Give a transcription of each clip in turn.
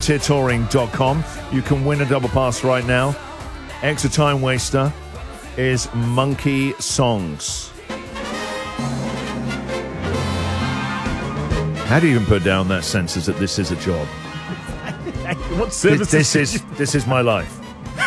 FrontierTouring.com. You can win a double pass right now. Extra time waster is Monkey Songs. How do you even put down that sentence that this is a job? What services? This is my life.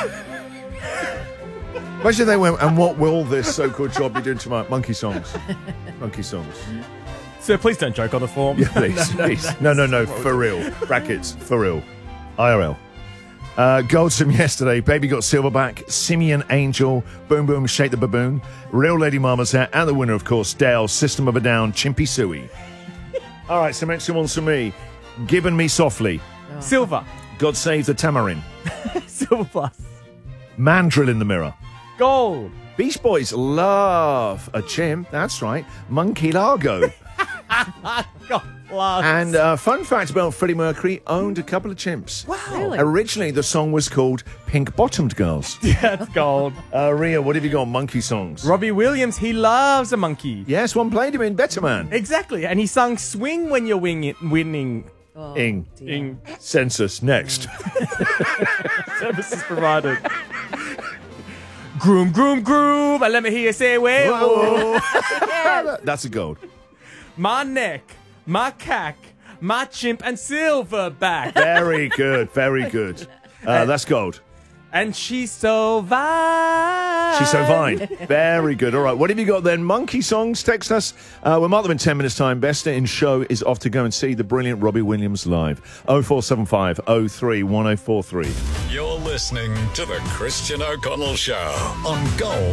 Imagine they went, and what will this so-called job be doing tomorrow? Monkey Songs. Monkey Songs. Sir, please don't joke on the form. Yeah, please. No, for real. Brackets, for real. IRL. Golds from yesterday. Baby got Silverback, Simeon Angel, Boom Boom, Shake the Baboon, Real Lady Mama's Hat, and the winner, of course, Dale, System of a Down, Chimpy Suey. All right, some extra ones for me. Gibbon Me Softly. Silver. God Save the Tamarin. Silver plus. Mandrill in the Mirror. Gold. Beach Boys love a chimp. That's right. Monkey Largo. God, plus. And fun fact about Freddie Mercury, owned a couple of chimps. Wow. Really? Originally, the song was called Pink Bottomed Girls. Yeah, it's gold. Ria, what have you got on Monkey Songs? Robbie Williams, he loves a monkey. Yes, one played him in Better Man. Exactly. And he sung Swing When You're Winning. Oh, Ing. dear. Ing. Census. Next. Services provided. Groom, groom, groom. And let me hear you say, wait, whoa. That's a gold. My neck, my cack, my chimp and silverback. Very good. Very good. That's gold. And she's so fine. She's so fine. Very good. All right. What have you got then? Monkey Songs. Text us. We'll mark them in 10 minutes' time. Best in show is off to go and see the brilliant Robbie Williams live. 0475 03 1043. You're listening to The Christian O'Connell Show on Gold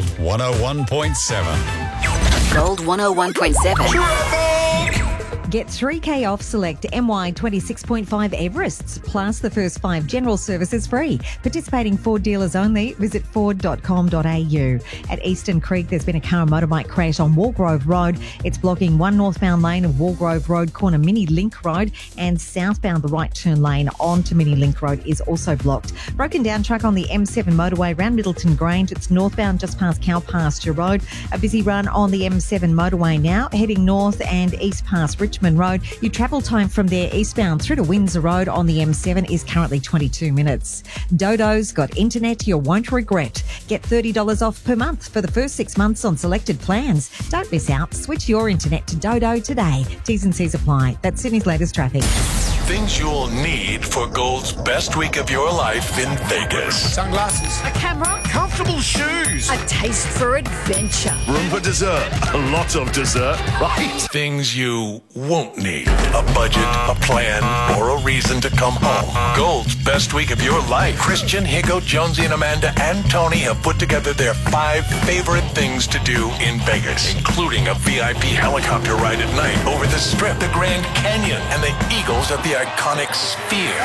101.7. Gold 101.7. Get 3K off select MY 26.5 Everests, plus the first 5 general services free. Participating Ford dealers only. Visit ford.com.au. At Eastern Creek, there's been a car and motorbike crash on Walgrove Road. It's blocking one northbound lane of Walgrove Road, corner Mini Link Road, and southbound the right turn lane onto Mini Link Road is also blocked. Broken down truck on the M7 motorway around Middleton Grange. It's northbound just past Cow Pasture Road. A busy run on the M7 motorway now, heading north and east past Richmond Road. Your travel time from there eastbound through to Windsor Road on the M7 is currently 22 minutes. Dodo's got internet you won't regret. Get $30 off per month for the first 6 months on selected plans. Don't miss out. Switch your internet to Dodo today. T's and C's apply. That's Sydney's latest traffic. Things you'll need for Gold's best week of your life in Vegas. Sunglasses. A camera. Comfortable shoes. A taste for adventure. Room for dessert. A lot of dessert, right? Things you won't need. A budget, a plan, or a reason to come home. Gold's best week of your life. Christian, Higo, Jonesy, and Amanda and Tony have put together their 5 favorite things to do in Vegas, including a VIP helicopter ride at night over the Strip, the Grand Canyon, and the Eagles at the iconic Sphere.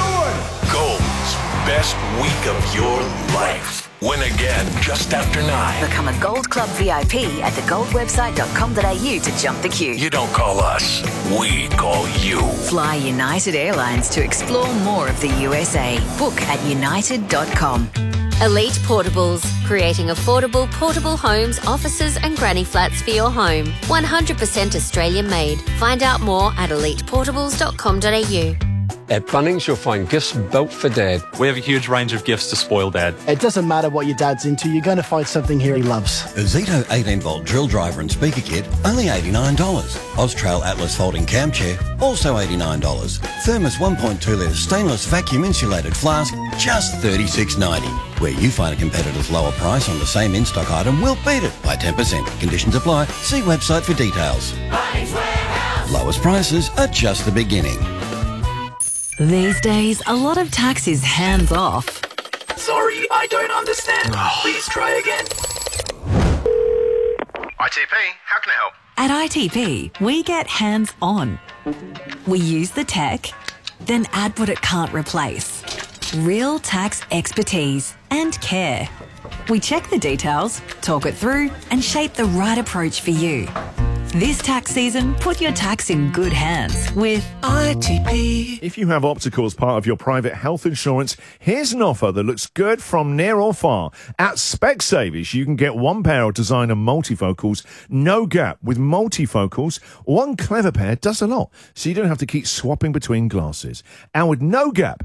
Gold's best week of your life. Win again just after 9. Become a Gold Club VIP at thegoldwebsite.com.au to jump the queue. You don't call us, we call you. Fly United Airlines to explore more of the USA. Book at united.com. Elite Portables, creating affordable portable homes, offices and granny flats for your home. 100% Australian made. Find out more at eliteportables.com.au. At Bunnings, you'll find gifts built for Dad. We have a huge range of gifts to spoil Dad. It doesn't matter what your dad's into, you're going to find something here he loves. A Zito 18-volt drill driver and speaker kit, only $89. Austrail Atlas folding cam chair, also $89. Thermos 1.2-litre stainless vacuum insulated flask, just $36.90. Where you find a competitor's lower price on the same in-stock item, we'll beat it by 10%. Conditions apply. See website for details. Lowest prices are just the beginning. These days, a lot of tax is hands off. Sorry, I don't understand. Please try again. ITP, how can I help? At ITP, we get hands on. We use the tech, then add what it can't replace. Real tax expertise and care. We check the details, talk it through, and shape the right approach for you. This tax season, put your tax in good hands with ITP. If you have optical as part of your private health insurance, here's an offer that looks good from near or far. At Specsavers, you can get 1 pair of designer multifocals, no gap. With multifocals, 1 clever pair does a lot, so you don't have to keep swapping between glasses. And with no gap,